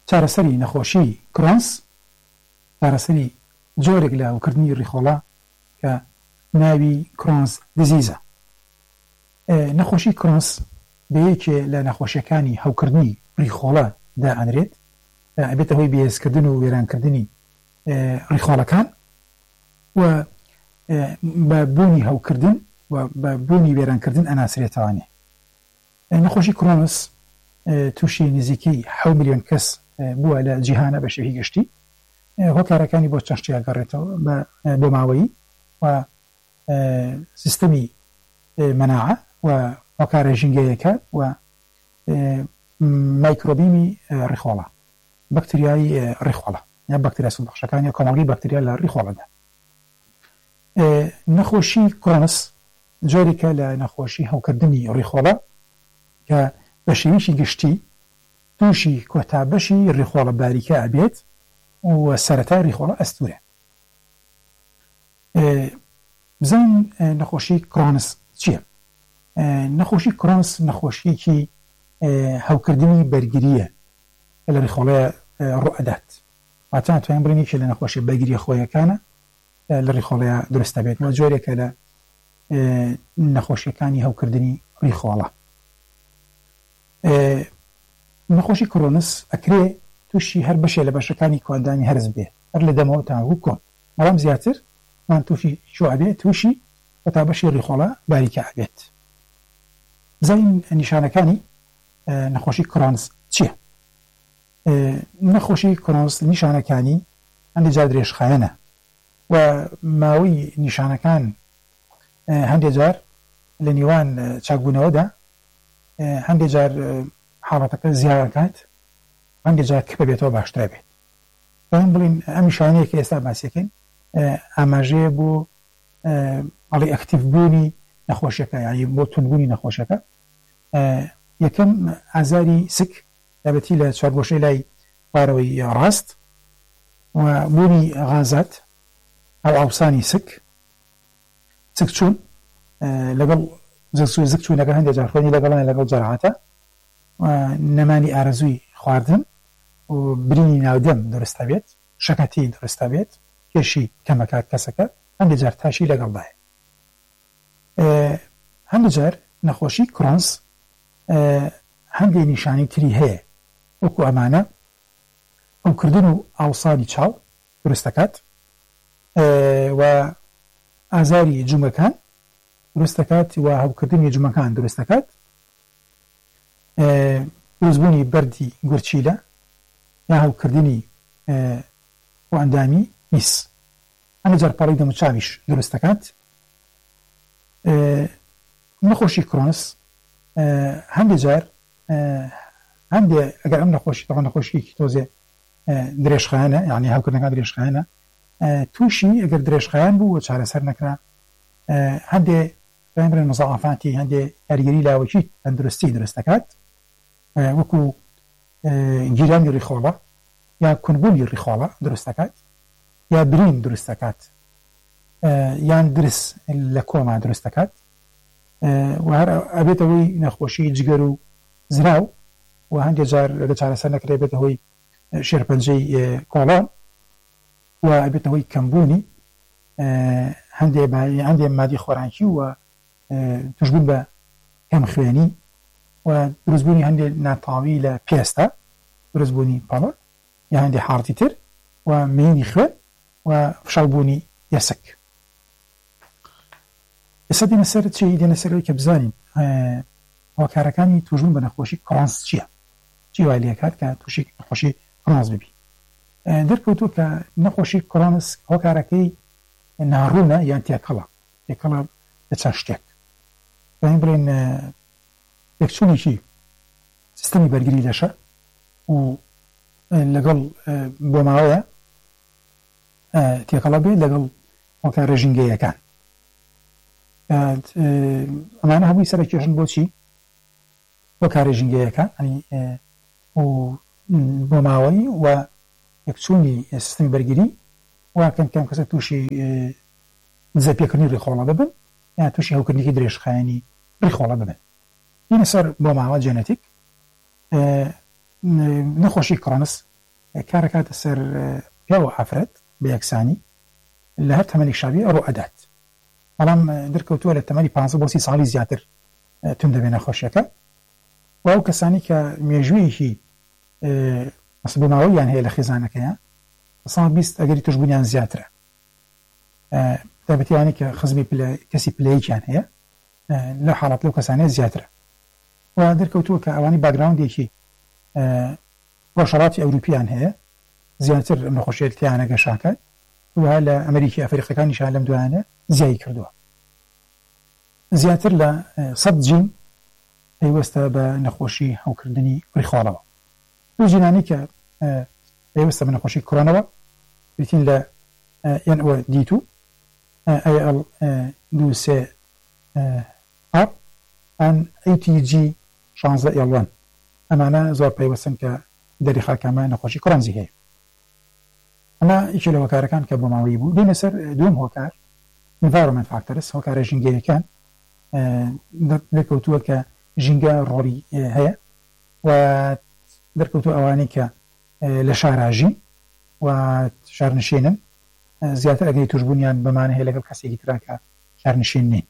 چارەسەری نەخۆشی کرۆنس چارەسەری جۆرێک لە هەوکردنی ڕیخۆڵە کە ناوی کرۆنس دزیزە. نەخۆشی کرۆنس بەیەکێ لە نەخۆشیەکانی هەوکردنی ڕیخۆڵە دائەنرێت ئەبێتە هۆی بێهێزکردن و وێرانکردنی ڕیخۆڵەکان و بە بوونی هەوکردن و بە بوونی وێرانکردن ئەناسرێتەوانێ. نەخۆشی کرۆنس تووشی نزیکەی 7 ملیۆن کەس بووە لە جیهانە بە شێوەی گشتی. هۆکارەکانی بۆ چەند شتێک گەڕێتەوە بۆ ماوەیی و سیستەمی مەناعە و هۆکارە ژینگەیەکە و مایکرۆبیمی ڕیخۆڵە بەکتریای ڕیخۆڵە یا بەکتریا سوودبەخشەکانی کۆمەڵگەی بەکتریا لە ڕیخۆڵەدا. نەخۆشی کرۆنس جۆرێکە لە نەخۆشی هەوکردنی ڕیخۆڵە کە بە شێوەیەکی گشتی تووشی کۆتابەشی ڕیخۆڵە باریکە ئەبێت و سەرەتای ڕیخۆڵە ئەستورە. بزانین نەخۆشی کرۆنس چییە؟ نەخۆشی کرۆنس نەخۆشیەکی هەوکردنی بەرگریە لە ڕیخۆڵەیە ڕوئەدات. واتە ناتوانین بڵێن یەکێک لە نەخۆشی بەرگریە خۆیەکانە لە ڕیخۆڵەیە دروستە بێت و جۆرێکە لە نەخۆشیەکانی هەوکردنی ڕیخۆڵە. نەخۆشی کرۆنس ئەکرێ تووشی هەر بەشێ لە بەشەکانی کۆندانی هەرز بێ هەر لە دەمەوە تا هەوو کۆن بەڵام زیاتر مان تووشی شو ئەبێ تووشی کۆتابەشی ڕیخۆڵە باریکە ئەبێت. بزانین نیشانەکانی نەخۆشی کرۆنس چییە؟ نەخۆشی کرۆنس نیشانەکانی هەندێک جار درێژخایەنە و ماوەی نیشانەکان هەندێک جار لە نێوان چاکبوونەوەدا هەندێک جار حاڵەتەکە زیادەکات هەندێک جار کپە بێتەوە باشترە بێت. بەڵام بڵین ئەم نیشانەیە کە ئێستا باسیەکەین ئاماژەیە بۆ ئەڵێ ئەکتیڤ بوونی نەخۆشیەکە یعنی بۆ تونبوونی نەخۆشەکە. یەکەم ئازاری سک دەبێتی لە چوارگۆشەی لای خوارەوەی ڕاست و بوونی غازات ئەو ئاوسانی سک چوون لەگەڵ زک چوونەکە هەندێک جار خوێنی لەگەڵان لەگەڵ جەراحەتە نەمانی ئارەزووی خواردن و برینی ناودەم دروستە بێت شەکەتی دروستە بێت کێشی کەمەکات کەسەکە هەندێک جار تاشی لەگەڵدایە. هەندێک جار نەخۆشی کرۆنس هەندێک نیشانی تری هەیە وەکو ئەمانە ئەوکردن و ئاوسانی چاو دروستەکات و ئازاری جومەکان دروستەکات و هەوکردنی جومەکان دروستەکات دروستبوونی بەردی گورچیلە یا هەوکردنی و ئەندامی میس هەندێک جار پەڕی دەموچاویش دروستەکات. نەخۆشی کرۆنس هەندێک جار هەندێ ئەگەر ئەم نەخۆشی تەواو نەخۆشیەکی تۆزێ درێژخایەنە یعنی هەوکردنەکان درێژخایەنە تووشی ئەگەر درێژخایەن بوو و چارەسەر نەکرا هەندێ بڵێن مزاعافاتی هەندێ کاریگەری لاوەکی تەندروستی دروستەکات وەکو گیرانی ڕیخۆڵە یا کونبوونی ڕیخۆڵە دروستەکات یا برین دروستەکات یان درس لە کۆما دروستەکات و هەر ئەبێتەوەی نەخۆشی جگەر و زراو و هەندێک جار لە چارەسەر نەکرێ بێتە هۆی شێرپەنجەی کۆڵان و ئەبێتەوەی کەمبوونی هەندێ مادی خۆرانکی و توشبوون بە کەم خوێنی و دروستبوونی هەندێک ناتاوی لە پێستا دروستبوونی پەڵە یا هەندێک حاڵەتی تر و مێنی خوێن و فشەڵبوونی یەسک. ئێستا دێنە سەر چی دێنە سەرەوەی کە بزانین هۆکارەکانی توشبوون بە نەخۆشی کرۆنس چییە؟ چی وای لێ کات کە تووشی نەخۆشی کرۆنس ببی؟ دەرکەوتووە کە نەخۆشی کرۆنس هۆکارەکەی ناڕوونە یان تێکەڵە لە چەند شتێک. بڵێن یەکچوونێکی سیستەمی بەرگری لەشە و لەگەڵ بۆ ماوەیە تێکەڵە بێت لەگەڵ هۆکارە ژینگەیەکان. ئەمانە هەمووی سەرکێشن بۆچی هۆکارە ژینگەیەکان و بۆ ماوەی و یەکچوونی سیستەمی بەرگری و کەم کەسە تووشی زەپێکردنی ڕیخۆڵە ببن یا تووشی هەوکردنی درێژخایەنی ڕیخۆڵە ببن. اینە سەر بۆ ماوە جێنەتیک نەخۆشی کرۆنس کارەکاتە سەر پیا و ئافرەت بە یەکسانی لە هەر تەمەنی شابی ئەڕۆ ئەدات بەڵام دەرکەوتووە لە تەمەنی 15 بۆ 30 ساڵی زیاتر تون دەبێ نەخۆشیەکە و ئەو کەسانی کە مێژوویەکی مەسبووناوەیان هەیە لە خێزانەکەیان ساڵ 20 ئەگەری توشبوونیان زیاترە تایبەتیانی کە خزمی کەسی پلەیەکیان هەیە لە حاڵات لەو کەسانەیە زیاترە و دەرکەوتووە کە ئەوانی باگراوندێکی ڕۆژهەڵاتی ئەوروپیان هەیە زیاتر نەخۆشیێت تیانە گەشاکات وها لە ئەمریکی ئەفریقیەکانیشان لەم دوایانە زیایی کردووە زیاتر لە 100 جین پەیوەستە بە نەخۆشی هەوکردنی ڕیخۆڵەوە ئەو جینانی کە پەیوەستە بە نەخۆشی کڕۆنەوە بریتین لە NO-D2 AL2C-R and ATG-16L1 ئەمانە زۆر پەیوەستن کە دەری خاکەمە نەخۆشی کڕۆنزی هەیە ئەمە یەکێ لە هۆکارەکان کە بۆ ماوەی بوو دێنە سەر دوم هۆکار environment factors هۆکارە ژینگەیەکان دەرکەوتووە کە ژینگە ڕۆڵی هەیە و دەرکەوتووە ئەوانەی کە لە شاراژین و شارنشینن زیاتر ئەگەری توشبوونیان بەمانە هەیە لەگەڵ کەسێکی تراکە شارنشین نین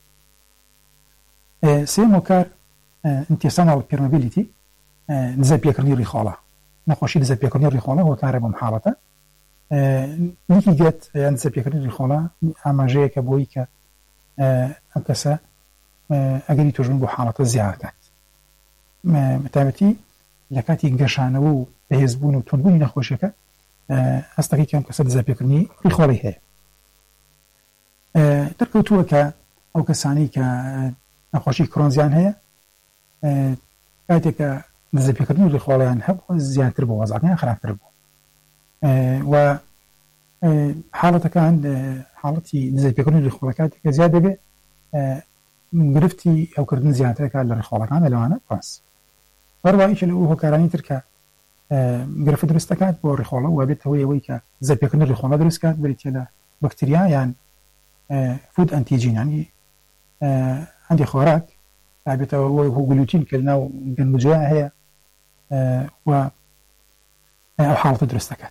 سێم هۆکار انتیسانال پێرمەبیلیتی نزە پێکردنی ڕیخۆڵە نەخۆشی نزە پێکردنی ڕیخۆڵە هۆکارە بەم حاڵەتە نیکی گەت یان نزە پێکردنی ڕیخۆڵە ئاماژەیەکە بۆی کە ئەم کەسە ئەگەری توشبوون بۆ حاڵەتە زیادەکات تایبەتی لە کاتی گەشانەوە و بەهێزبوون و تونبوونی نەخۆشیەکە هەستەکەی کەم کەسە نزە پێکردنی ڕیخۆڵی هەیە دەرکەوتووە کە ئەو کەسانی کە نەخۆشی کڕۆنزیان هەیە کاتێکە نزە پێکردنی ڕیخۆڵیان هەبوو زیاتر بۆ وەزعەکەیان خراپتر بوو و حاڵەتەکان حاڵەتی نزە پێکردنی ڕیخۆڵە کاتێکە زیاد دەبێ گرفتی ئەوکردن زیاترەکە لە ڕیخۆڵەکانە لەوانە پاس بەڕوایکە لە ئەو هۆکارانی تر کە گرفت دروست دەکات بۆ ڕیخۆڵە و بێتەوەی ئەوەی کە نزە پێکردنی ڕیخۆڵە دروست کات بریتە لە بەکتریا یان فود ئەنتیجینانی هەندێک خۆراک تابێتەوە هو گلوتین کە لەناو گەنمجویان هەیە و ئەو حاڵەتە دروست دەکات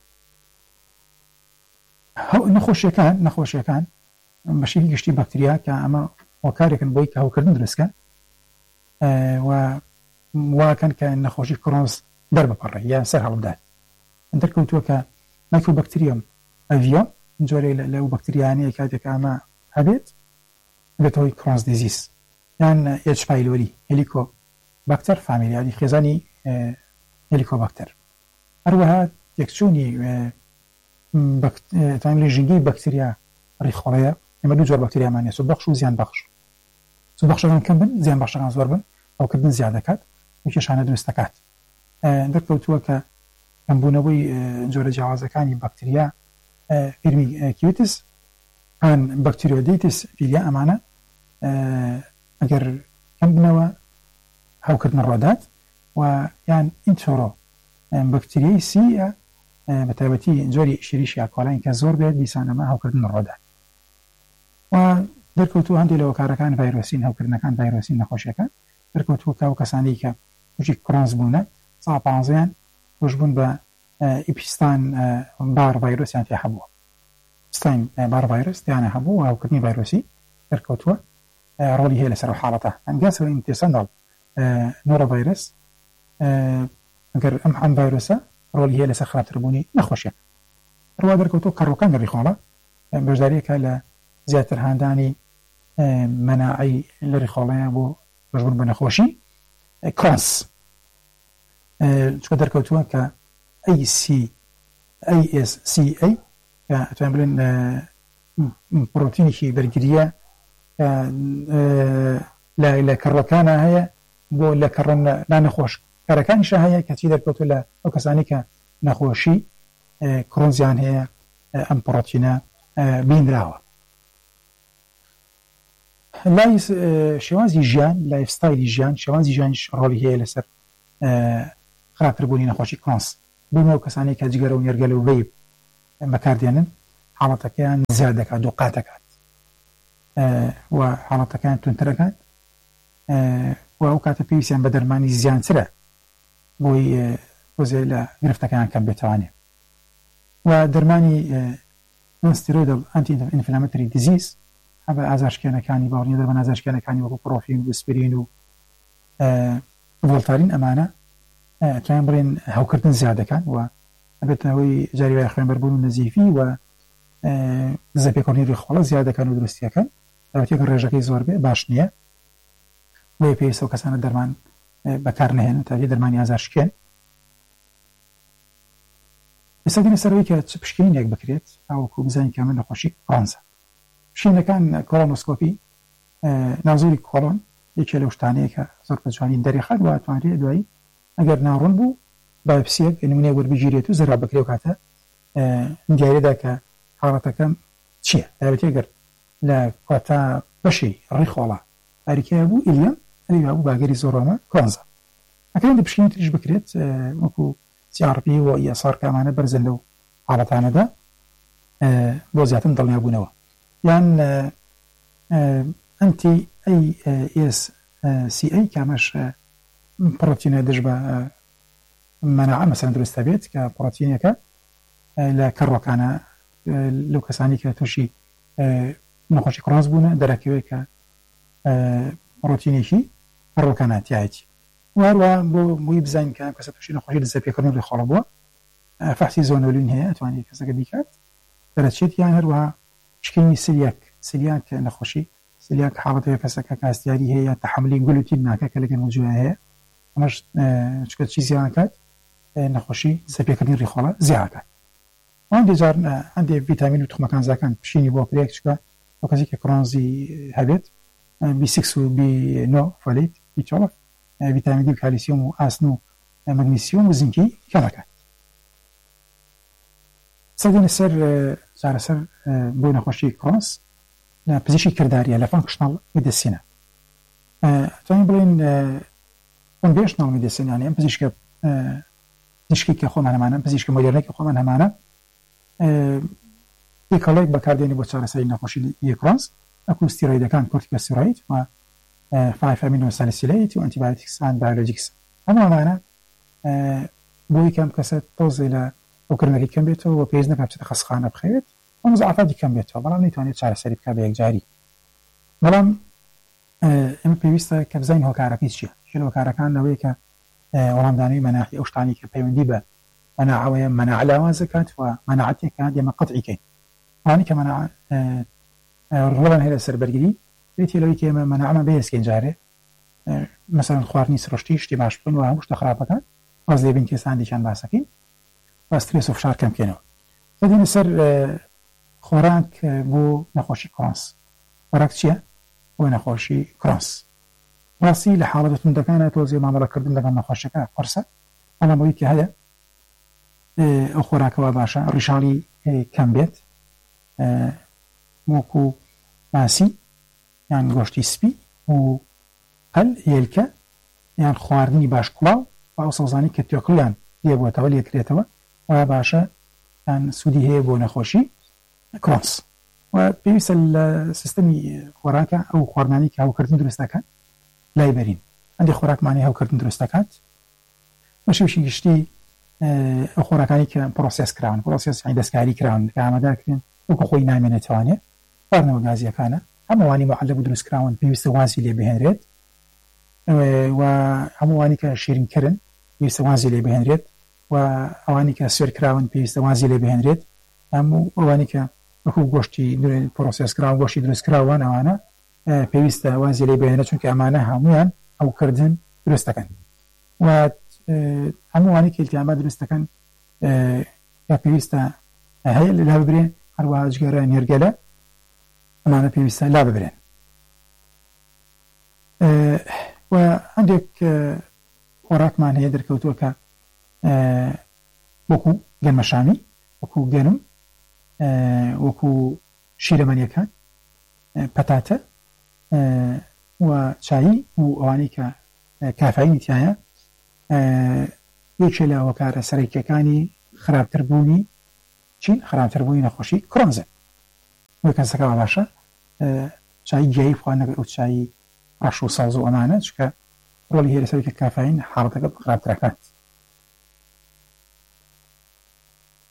نەخۆشیەکان بەشێکی گشتی بەکتریا کە ئەمە هۆکارێکن بۆی کە هەوکردن دروستکەن و واکەن کە نەخۆشی کڕۆنز دەربپەڕێ یان سەر هەڵبدات دەرکەوتووە کە مایکرۆبەکتریۆم ئەڤیۆ جۆرەی لەو بەکتریانەیە کاتێک ئەمە هەبێت بێتەوەی کڕۆنز دیزیز یان H. pylori هێلیکۆبەکتەر فامیلیانی خێزانی هێلیکۆبەکتەر هەروەها تێکچوونی تامیلی ژینگەی بەکتریا ڕیخۆڵەیە ئەمە دوو جۆر بەکتریامانە سوبەخش و زیان بەخش سوبەخشەکان کەم بن زیان بەخشەکان زۆر بن ئەوکردن زیاد دەکات کێشانە دروست دەکات دەرکەوتووە کە کەمبوونەوەی جۆرە جیاوازەکانی بەکتریا فیرمی کیوتس ئەن بەکتریۆدەیتس فیلیا ئەمانە ئەگەر کەم بنەوە هەوکردنە ڕۆدات و یان ئینتۆرۆ بەکتریای سیە بە تایبەتی جۆری شیریشی ئاکۆلاین کە زۆر بێت دیسان ئەمە هەوکردن ڕۆدات و دەرکەوتووە هەندێک لە هۆکارەکان ڤایرۆسین هەوکردنەکان ڤایرۆسین نەخۆشیەکان دەرکەوتووە کە ئەو کەسانی کە تووشی کڕۆنز بوونە ساڵ 15 توشبوون بە ئیپیستان بار ڤایرۆسیان تێ هەبووە ستاین بار ڤایرۆس تیانە هەبوو و هەوکردنی ڤایرۆسی دەرکەوتووە ڕۆلی هەیە لەسەر حاڵەتە ئەنگاسەوە ئینتیسەندڵ نۆرۆڤایرۆس ئەگەر ئەم ڤایرۆسە ڕۆلی هەیە لەسەر خراپتربوونی نەخۆشیە ڕوا دەرکەوتووە کەڕۆکان لە ڕیخۆڵە بەشداریەکە لە زیاتر هاندانی مەناعی لە ڕیخۆڵەیە بۆ بەشبوون بە نەخۆشی کڕۆنز چکە دەرکەوتووە کە ASCA کە ئەتوان بڵێن پرۆتینێکی بەرگریە لە کەڕەکانە هەیە بۆ لە کەڕەن نانەخۆش کارەکانیشە هەیە کە چی دەرکەوتووە لە ئەو کەسانی کە نەخۆشی کڕۆنزیان هەیە ئەم پرۆتینە بینراوە لای شێوازی ژیان لایفستایلی ژیان شێوازی ژیانیش ڕۆڵی هەیە لەسەر خراپتربوونی نەخۆشی کڕۆنز بوونە ئەو کەسانی کە جگەرە و نێرگەلە و ڤەیپ بەکاردێنن حاڵەتەکەیان زیاد دەکات دووقات دەکات و حاڵەتەکان تونترەکات و ئەو کاتە پێویستیان بە دەرمانی زیانترە بۆی تۆزێ لە گرفتەکەیان کەم بێتوانێت و دەرمانی نۆنستیرۆیدڵ ئەنتی ئینفلامەتری دیزیز هەبە ئازارشکێنەکانی باوەڕی دەرمان ئازارشکێنەکانی وەکو پرۆفین و ئسپرین و ڤۆڵتارین ئەمانە توانین بڵێن هەوکردن زیادەکان و ئەبێتەوەی جاریوای خوێنبەربوون و نەزیفی و زەپێکردنی ڕێخۆڵە زیادەکان و دروستیەکەن ئەوەتێک ڕێژەکەی زۆر بێ باش نییە بۆیە پێویستە و کەسانە دەرمان بەکار نهێن تا دەرمانی ئازارشکێن ئێستا دێنە سەرەوەی کە چ پشکنینێک بکرێت تاوەکو بزانین کە ئەمە نەخۆشی کڕۆنزە پشکنینەکان کۆلۆنۆسکۆپی ناوزوری کۆڵۆن یەکێ لەو شتانەیە کە زۆر بە جوانی دەرێخات و ئەتوانرێت دوایی ئەگەر ناڕوون بوو بایۆپسیەک نمونەیەک وەربگیرێت و زەرا بکرێ و کاتە دیارێدا کە حاڵەتەکەم چییە دەبێت گەر لە کۆتا بەشی ڕێخۆڵە تاریکەیە بوو ئیلیەم ئەوی بوو باگەری زۆرۆمە کۆنزە ئەکرێن پشکنین تریش بکرێت وەکو CRP و ESR کامانە بەرزن لەو حاڵەتانەدا بۆ زیاتر دڵنیابوونەوە یان ئەنتی ASCA کامەش پڕۆتینە دژ بە مەناعە مەسەن دروستە بێت کە پڕۆتینەکە لە کەڕۆکانە لەو کەسانی کە تووشی نەخۆشی کڕۆنز بوونە دەرەکەوێت کە پڕۆتینێکی کەڕۆکاناتیایەتی وهروە بۆ بووی بزانین کە کەسە تووشی نەخۆشی دەزەپێکردن ڕێخۆڵە بووە فەحسی زۆنۆلین هەیە ئەتوانێت کەسەکە بیکات دەرەچێت یان هەروە پشکنینی سلیاک نەخۆشی سلیاک حاڵەتەوە کەسەکە کاستیاری هەیە تەحملی گلوتین ناکە کە لەگەن موجوع هەیە ئەمەش چکە چی زیانەکات نەخۆشی دەزەپێکردنی ڕێخۆڵە زیانەکات هەندێجار هەندێ ڤیتامین و تخمەکان زاکان پشینی بۆ کرێک چکە بۆ کەسی کە کڕۆنزی هەبێت B6 و B9 فۆلیت B12 ڤیتامین دی و کالیسیۆم و ئاسن و مەگنیسیۆم و زینکی کەمەکات سەدێنە سەر جارەسەر بۆ نەخۆشی کڕۆنز پزیشکی کرداریە لە فانکشنال میدیسینە توانین بڵێن کۆنڤێنشنال میدیسین یانە ئەم پزیشکی کە خۆمان هەمانە پزیشکی مۆدێرنێکی خۆمان هەمانە پێکەڵێک بەکاردێنی بۆ چارەسەری نەخۆشی کڕۆنز ئەکو ستیرۆیدەکان کۆرتیکۆستیرۆید و 5-ئەمینۆسالیسیلیت و ئەنتیبایۆتیکسان بایۆلۆجیکس هەموو ئەمانە بۆی کەم کەسە تۆزێ لە ئەوکردنەکەی کەم بێتەوە و پێویست نەکات بچێتە خەستەخانە بخەوێت ئەو مزعفاتی کەم بێتەوە بەڵام نەیتوانێت چارەسەری بکات بە یەکجاری بەڵام ئێمە پێویستە کە بزانین هۆکارەکەی چییە لە هۆکارەکان لەوەیە کە وەڵامدانەوەی مەناعی ئەو شتانی کە پەیوەندی بە مەناعەوەیە مەناع لاواز دەکات و مەناعەتێکە ئێمە قەتعیکەین ئەوانەی کە مەناع ڕۆڵیان هەیە لەسەر بەرگری بێتی لەوەی کە ئێمە مەناعەمان بەهێزکەین جارێ مەسەڵەن خواردنی سرۆشتی شتی باش بکەن و هەموو شتە خراپەکان واز لێبین کێساندێکیان باسەکەین و سترێس و فشار کەم بکەینەوە دەدەینە سەر خۆراک بۆ نەخۆشی کڕۆنز خۆراک چییە بۆ نەخۆشی کڕۆنز ڕاستی لە حاڵەتە توندەکانە تۆزێ مامەڵەکردن لەگەڵ نەخۆشیەکە قرسە بەڵام ئەوەی کە هەیە ئەو خۆراکەوە باشە ڕیشاڵی کەم بێت وەکو ماسی یان گۆشتی سپی و هەل هێلکە یان خواردنی باش کوڵاو و ئەو سەوزانی کە تۆکڵیان لێبووەتەوە لێکرێتەوە و باشە یان سوودی هەیە بۆ نەخۆشی کڕۆنز و پێویستە لە سیستەمی خۆراکە ئەو خواردنانی کە هەوکردن دروستەکان لای بەرین هەندێک خۆراکمانی هەوکردن دروستەکات بە شێوشی گشتی ئەو خۆراکانی کە پرۆسس کراون پرۆسس دەستکاری کراون کە ئامادەکرێن وەکو خۆی نامێنێتوانێت خواردنەوە گازیەکانە هەمووانی معلب و دروستکراون پێویستە وازی لێ بهێنرێت و هەمووانی کە شیرینکردن پێویستە وازی لێ بهێنرێت و ئەوانی کە سوێرکراون پێویستە وازی لێ بهێنرێت هەموو ئەوانی کە وەکو گۆشتی پرۆسس کراون گۆشتی دروستکراوان ئەوانە پێویستە وازی لێ بهێنرێت چونکە ئەمانە هەمویان ئەوکردن دروستەکەن و هەمووانی کە ئیلتیامات دروستەکەن کە پێویستە هەیە لا ببرێن هەروە جگەرە نێرگەلە ئەمانە پێویستە لا ببرێن و هەندێک خۆراکمان هەیە دەرکەوتووە کە وەکو گەنمەشامی وەکو گەنم وەکو شیرەمەنیەکان پەتاتە و چایی و ئەوانەی کە کافاینی تایە یەکێ لە هۆکارە سەرەکیەکانی خراپتربوونی چین خراپتربوونی نەخۆشی کڕۆنزە وەی کەسەکە باشە چای گیایی خواردنەکە ئەو چای ڕەش و ساوز و ئەمانە چکە ڕۆڵی هەیە لەسەر کە کافاین حاڵەتەکە خراپترەکات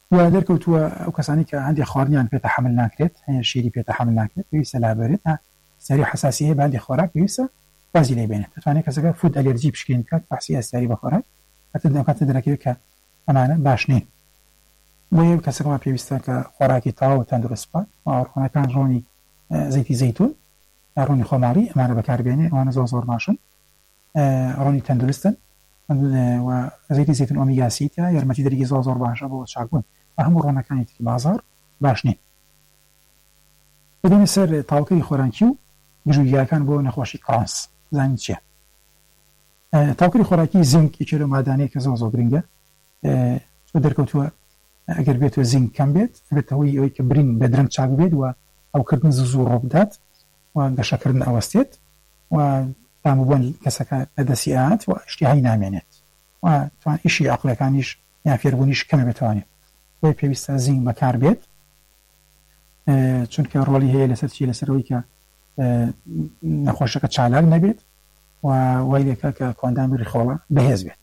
و دەرکەوتووە ئەو کەسانی کە هەندێک خواردنیان پێ تەحمل ناکرێت هەیە شیری پێ تەحمل ناکرێت پێویستە لابێت سەری حساسیە بە هەندێک خۆراک پێویستە وازی لێ بێنێت دەتوانێت کەسەکە فود ئەلێرجی پشکێن بکات بەحسی ئەستاری بە خۆراک کاتە دەرەکەوێت کە ئەمانە باش نین بۆیە کەسەکەمان پێویستە کە خۆراکی تەواو تەندروست بکات ئاوەڕخۆنەکان ڕۆنی زەیتی زەیتون ڕۆنی خۆماڵی ئەمانە بەکاربێنێ ئەوانە زۆر باشن ڕۆنی تەندروستن و زەیتی زەیتون ئۆمیگا 3 یارمەتی دەرەکی زۆر باشە بۆ چاکبوون بە هەموو ڕۆنەکانی تری بازار باش نین ببینە سەر تاوکەری خۆرانکی و گژوگیاکان بۆ نەخۆشی کڕانس زانین چییە تاوکەری خۆراکی زینک یەکێ لەو مادانەیە کە زۆر گرنگە تۆ دەرکەوتووە ئەگەر بێتوە زینک کەم بێت بێتەوەی ئەوەی کە برین بە درەنگ چاک بێت و ئەوکردن زوو ڕۆ بدات و گەشەکردن ئەوەستێت و تامبوون کەسەکە بەدەستی ئاات و شتیهایی نامێنێت و توان ئیشی عەقلەکانیش یان فێربوونیش کەمە بێتوانێت بۆی پێویستە زینک بەکار بێت چونکە ڕۆلی هەیە لەسەر چی لەسەرەوەی کە نەخۆشەکە چالاک نەبێت و وای لێکە کە کۆندامی ڕیخۆڵە بەهێز بێت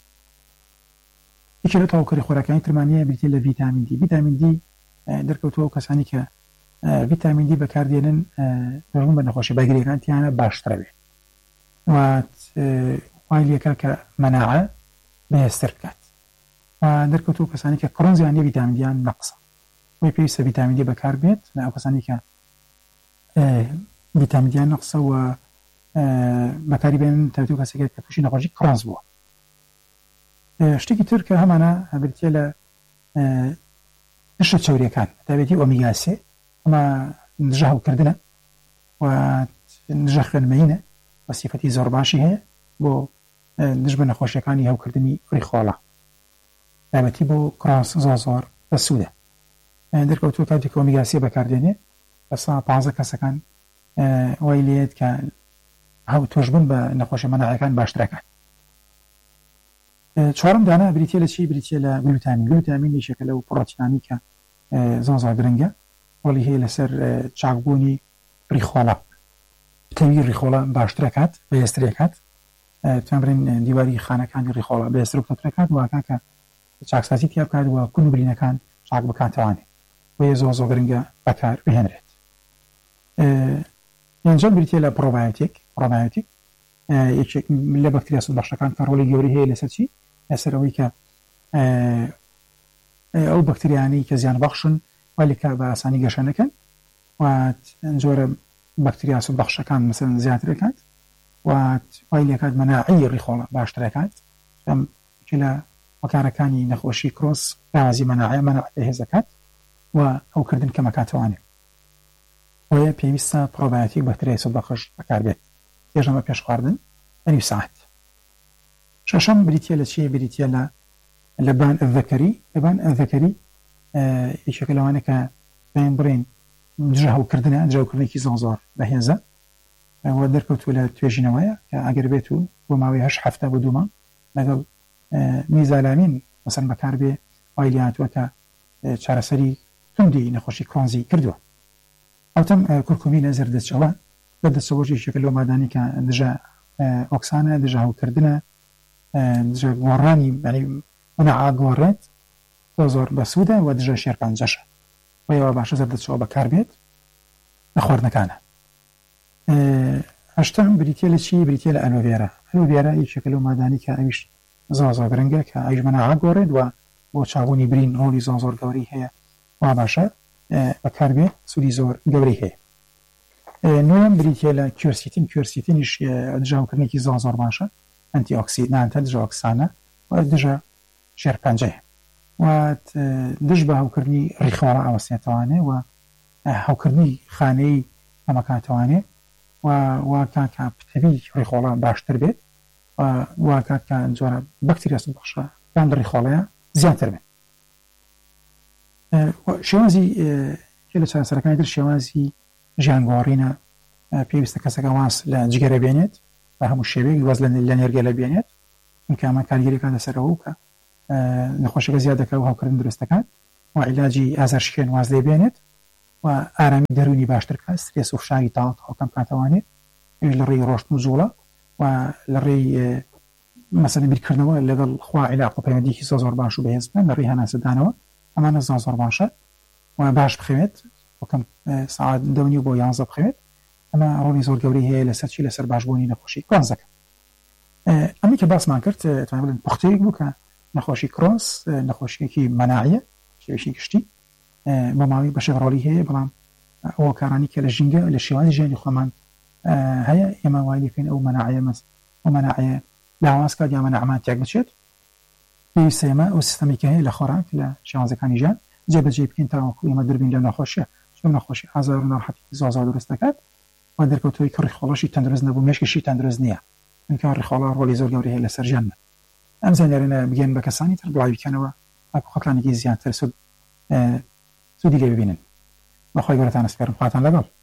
یەکێ لە تاوکەری خۆراکانی ترمانیە بریتێ لە ڤیتامین دی ڤیتامین دی دەرکەوتووە کەسانی کە ڤیتامین دی بەکاردێنن دەڕون بە نەخۆشی بەرگریەکانتیانە باشترە بێت و وای لێکە کە مەناعە بەهێزتر بکات دەرکەوتووە کەسانی کە کڕۆنزیان نیە ڤیتامین دییان نەقسە وی پێویستە ڤیتامین دی بەکار بێت لە ئەو کەسانی کە ڤیتامین دییان نەقسە و بەکاری بێنن تاوتو کەسێک کە تووشی نەخۆشی کڕۆنز بووە شتێکی تر کە هەمانە بریتێ لە نشە چەوریەکان تابێتی ئۆمیگا 3 ئەمە نژە هەوکردنە و نژە خوێنمەینە بە سیفەتی زۆر باشی هەیە بۆ نژ بە نەخۆشیەکانی هەوکردنی ڕیخۆڵە تابەتی بۆ کڕۆنس زۆر بەسوودە دەرکەوتووە کاتێک ئۆمیگا 3 بەکاردێنێ بەسا 15 کەسەکان وای لێت کە هەو تۆشبوون بە نەخۆشی مەناعەکان باشترەکان چوارم دانا بریتێ لە چی بریتێ لە گلوتامین یەکێکە لەو پڕۆتینانی کە زۆر گرنگە وەڵی هەیە لەسەر چاکبوونی ڕیخۆڵە تەوی ڕیخۆڵە باشترەکات بەهێزترێکات توان برین دیواری خانەکانی ڕیخۆڵە بەهێزتر بکەترەکات واکە کە چاکسازی تیا بکات و کون و برینەکان چاک بکاتەوانێ وەیە زۆر گرنگە بەکار بهێنرێت یانجا بریتێ لە پرۆبایۆتیک یەکێک لە بەکتریا سوودبەخشەکان کە ڕۆڵی گەوری هەیە لەسەر چی لەسەر ئەوەی کە ئەو بەکتریانی کە زیان بەخشن ولیکە بە ئاسانی گەشە نەکەن و جۆرە بەکتریا سوودبەخشەکان مەسەڵەن زیاترەکات و وای لێکات مەناعی ڕیخۆڵە باشترەکات لە وەکارەکانی نەخۆشی کرۆس داوازی مەناعی بەهێزەکات و ئەوکردن کەمەکاتەوانێت وەیە پێویستە پرۆبایۆتیک بەکتریای سوودبەخش بەکار بێت پێشەمە پێش خواردن بەنیو ساعت شەشەم بریتە لە چی بریتە لە بان ئەڤەکەری یەکێکە لەوانە کە پێیان بڕین جە هەوکردنە جاوکردنێکی زۆر بەهێزە و دەرکەوتووە لە توێژینەوەیە کە ئەگەر بێت و بۆ ماوەی 8 هەفتە بۆ 2 مانگ لەگەڵ میزالامین مەسەڵەن بەکار بێ وای لێهاتووە کە چارەسەری توندی نەخۆشی کڕۆنزی کردووە ئەوتەم کورکومینە زەردەچەوە بەدەستەوەژی یەکێکە لەو مادانی کە دژە ئۆکسانە دژە هەوکردنە دژە گۆڕانی مەناعە گۆڕێت زۆر بەسوودە و دژە شێرپەنجەشە وەیەوە باشە زەردەچەوە بەکار بێت لە خواردنەکانە هەشتم بریتێ لە چی بریتێ لە ئەلۆڤێرا یەکێکە لەو مادانی کە ئەویش زۆر گرنگە کە ئەویش مەناعە گۆڕێت و بۆ چاوونی برین ڕۆڵی زۆر گەوری هەیە وا باشە بەکار بێت سوودی زۆر گەوری هەیە نوێم بریتێ لە کورسیتینیش دژاوکردنێکی زۆر باشە ئەنتی ئۆکسیدانتە دژە ئۆکسانە و دژە شێرپەنجەیە و دژ بە هەوکردنی ڕیخۆڵە ئەوەسێتەوانێ و هەوکردنی خانەی ئەمەکاتەوانێ و واکات کە پتەوی ڕیخۆڵە باشتر بێت و واکات کە جۆرە بەکتریا سوودبەخشە یان ڕیخۆڵەیە زیاتر بێت شێوازی لە چارەسەرەکانی تر شێوازی ژیانگۆڕینە پێویستە کەسەکە واز لە جگەرە بێنێت بە هەموو شێوەیەک واز لە نێرگەلە بێنێت چونکە ئەمە کارگیریەکان لەسەرەوە کە نەخۆشیەکە زیاد دەکات و هەوکردن دروست دەکات و عیلاجی ئازارشکێن واز لێ بێنێت و ئارامی دەرونی باشتر کات سترێس و فشاری تاڵ کەم کاتەوانێت لە ڕێی ڕۆشت و جوڵە و لە ڕێی مەسەڵەن بیرکردنەوە لەگەڵ خوا عیلاق و پەیوەندیی زۆر باش و بەهێز بن لە ڕێی هەناسەدانەوە ئەمانە زۆر باشە و باش بخوێت وەکەم ساعت 10 بۆ 11 بخوێت ئەمە ڕۆڵی زۆر گەورەی هەیە لەسەر چی لەسەر باشبوونی نەخۆشی کۆنزەکە. ئەمی کە باسمان کرد توانین پوختەیەک بوو کە نەخۆشی کرۆس نەخۆشیەکی مەناعیە شێوەیەکی گشتی بۆ ماوەی بەشێک ڕۆڵی هەیە بەڵام ئەوە کارانی کە لە ژینگە لە شێوازی ژیانی خۆمان هەیە ئێمە وای لێکەین ئەو مەناعیە لاواز کات یا مەناعمان تێک بچێت پێویستە ئێمە ئەو سیستەمی کە هەیە لە خۆراک لە شێوازەکانی ژیان جێبەجێ بکەین تاوەکو ئێمە دەربین لە نەخۆشیە چون نەخۆشی ئازار و ناڕەحەتی زۆر دروست دەکات و دەرکەوتووی کە ڕێخۆڵەشی تەندروست نەبوو مێشکیشی تەندروست نییە ئەمکان ڕێخۆڵە ڕۆڵی زۆر گەورەی هەیە لەسەر ژیانمان ئەم زانیاریانە بگەین بە کەسانی تر بڵاوی بکەنەوە ئەکو خەڵکانێکی زیاتر سوودی لێ ببینن بەخوای گەورەتان سپێرم خواتان لەگەڵ